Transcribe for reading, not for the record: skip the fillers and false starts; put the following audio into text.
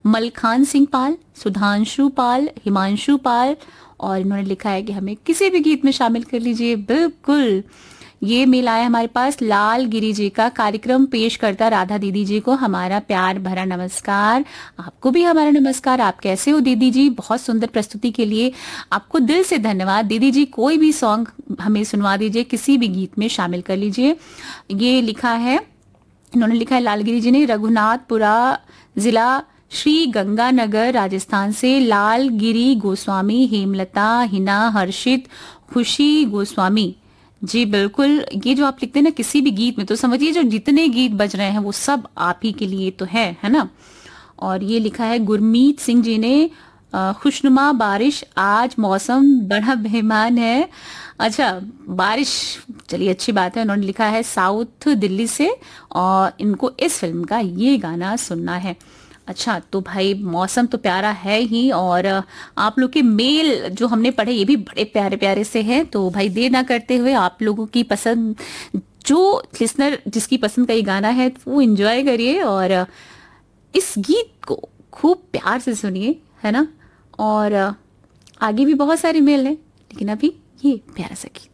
मलखान सिंह पाल, सुधांशु पाल, हिमांशु पाल, और इन्होंने लिखा है कि हमें किसी भी गीत में शामिल कर लीजिए। बिल्कुल, ये मेल आया हमारे पास लाल गिरी जी का। कार्यक्रम पेश करता राधा दीदी जी को हमारा प्यार भरा नमस्कार। आपको भी हमारा नमस्कार। आप कैसे हो दीदी जी? बहुत सुंदर प्रस्तुति के लिए आपको दिल से धन्यवाद। दीदी जी कोई भी सॉन्ग हमें सुनवा दीजिए, किसी भी गीत में शामिल कर लीजिए। ये लिखा है, इन्होंने लिखा है लालगिरी जी ने, रघुनाथपुरा जिला श्री गंगानगर राजस्थान से लालगिरी गोस्वामी, हेमलता, हिना, हर्षित, खुशी गोस्वामी जी। बिल्कुल, ये जो आप लिखते हैं ना किसी भी गीत में, तो समझिए जो जितने गीत बज रहे हैं वो सब आप ही के लिए तो है ना। और ये लिखा है गुरमीत सिंह जी ने, खुशनुमा बारिश, आज मौसम बड़ा मेहमान है। अच्छा, बारिश, चलिए अच्छी बात है। उन्होंने लिखा है साउथ दिल्ली से, और इनको इस फिल्म का ये गाना सुनना है। अच्छा, तो भाई मौसम तो प्यारा है ही, और आप लोग के मेल जो हमने पढ़े ये भी बड़े प्यारे प्यारे से हैं। तो भाई देर ना करते हुए आप लोगों की पसंद, जो लिसनर जिसकी पसंद का ये गाना है वो एंजॉय करिए, और इस गीत को खूब प्यार से सुनिए, है ना। और आगे भी बहुत सारे मेल हैं, लेकिन अभी ये प्यारा सा गीत।